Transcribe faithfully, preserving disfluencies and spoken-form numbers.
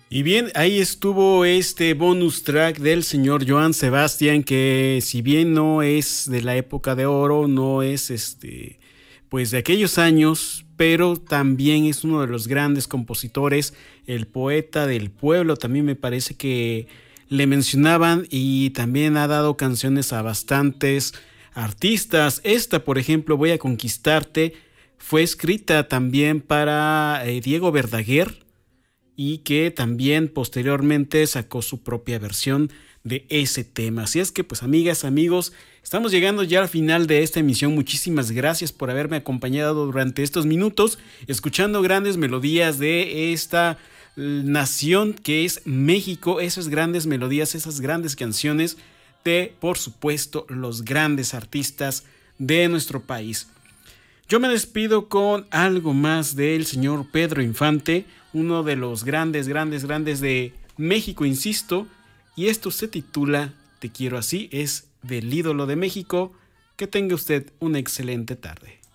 Y bien, ahí estuvo este bonus track del señor Johann Sebastian, que si bien no es de la época de oro, no es este, pues de aquellos años, pero también es uno de los grandes compositores, el poeta del pueblo, también me parece que le mencionaban, y también ha dado canciones a bastantes artistas. Esta, por ejemplo, Voy a conquistarte, fue escrita también para eh, Diego Verdaguer, y que también posteriormente sacó su propia versión de ese tema. Así es que, pues, amigas, amigos, estamos llegando ya al final de esta emisión. Muchísimas gracias por haberme acompañado durante estos minutos, escuchando grandes melodías de esta nación que es México, esas grandes melodías, esas grandes canciones de, por supuesto, los grandes artistas de nuestro país. Yo me despido con algo más del señor Pedro Infante, uno de los grandes, grandes, grandes de México, insisto, y esto se titula Te quiero así, es del ídolo de México. Que tenga usted una excelente tarde.